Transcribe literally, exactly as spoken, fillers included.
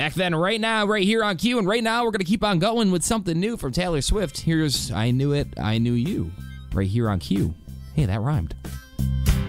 Back then, right now, right here on Q. And right now, we're going to keep on going with something new from Taylor Swift. Here's I Knew It, I Knew You, right here on Q. Hey, that rhymed.